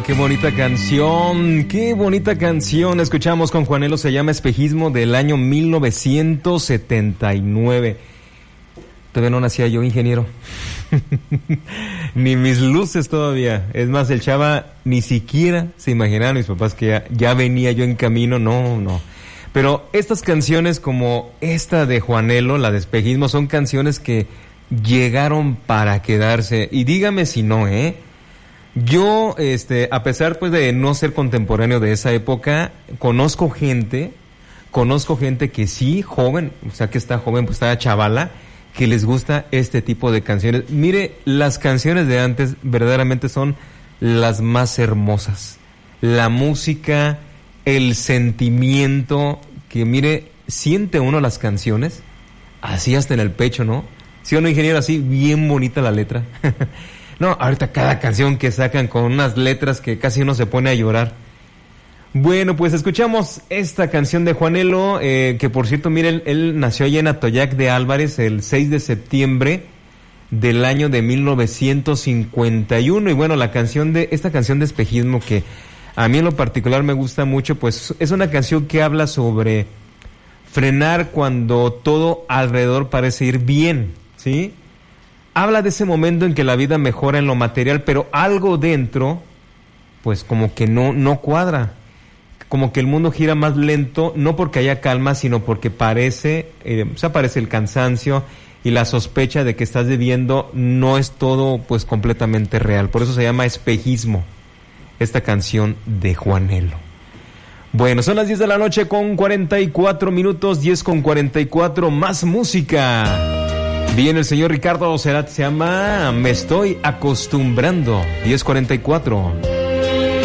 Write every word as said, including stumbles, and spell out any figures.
qué bonita canción, qué bonita canción. Escuchamos con Juanelo, se llama Espejismo, del año mil novecientos setenta y nueve. Todavía no nacía yo, ingeniero. Ni mis luces todavía. Es más, el chava ni siquiera se imaginaron mis papás que ya, ya venía yo en camino. No, no. Pero estas canciones como esta de Juanelo, la de Espejismo, son canciones que llegaron para quedarse. Y dígame si no, ¿eh? Yo, este, a pesar pues de no ser contemporáneo de esa época, conozco gente, conozco gente que sí, joven, o sea que está joven, pues está chavala, que les gusta este tipo de canciones. Mire, las canciones de antes verdaderamente son las más hermosas. La música, el sentimiento, que mire, siente uno las canciones, así hasta en el pecho, ¿no? ¿Sí o no, ingeniero? Así, bien bonita la letra. No, ahorita cada canción que sacan con unas letras que casi uno se pone a llorar. Bueno, pues escuchamos esta canción de Juanelo, eh, que por cierto, mire, él, él nació allá en Atoyac de Álvarez el seis de septiembre del año de mil novecientos cincuenta y uno. Y bueno, la canción de, esta canción de Espejismo, que a mí en lo particular me gusta mucho, pues es una canción que habla sobre frenar cuando todo alrededor parece ir bien, ¿sí? Habla de ese momento en que la vida mejora en lo material, pero algo dentro, pues como que no, no cuadra. Como que el mundo gira más lento, no porque haya calma, sino porque parece, eh, o sea, parece el cansancio y la sospecha de que estás viviendo no es todo, pues, completamente real. Por eso se llama Espejismo, esta canción de Juanelo. Bueno, son las diez de la noche con cuarenta y cuatro minutos, diez con cuarenta y cuatro, más música. Viene el señor Ricardo Cerati, se llama Me Estoy Acostumbrando, diez cuarenta y cuatro.